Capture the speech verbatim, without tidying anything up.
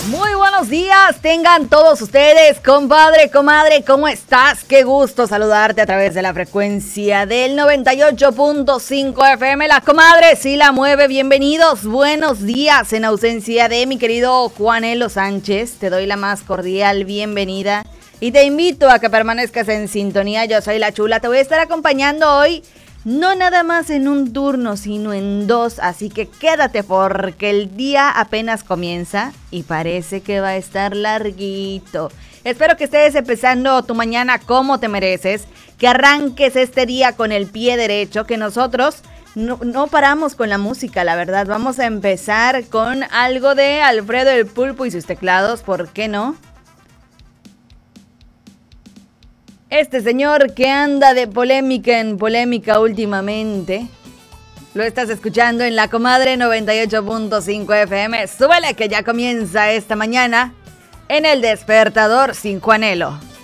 Muy buenos días, tengan todos ustedes, compadre, comadre, ¿cómo estás? Qué gusto saludarte a través de la frecuencia del noventa y ocho punto cinco F M. La comadre sí la mueve, bienvenidos, buenos días en ausencia de mi querido Juanelo Sánchez. Te doy la más cordial bienvenida y te invito a que permanezcas en sintonía. Yo soy la Chula, te voy a estar acompañando hoy. No nada más en un turno, sino en dos, así que quédate porque el día apenas comienza y parece que va a estar larguito. Espero que estés empezando tu mañana como te mereces, que arranques este día con el pie derecho, que nosotros no, no paramos con la música, la verdad. Vamos a empezar con algo de Alfredo el Pulpo y sus teclados, ¿por qué no? Este señor que anda de polémica en polémica últimamente, lo estás escuchando en La Comadre noventa y ocho punto cinco F M. Súbele que ya comienza esta mañana en El Despertador sin Juanelo.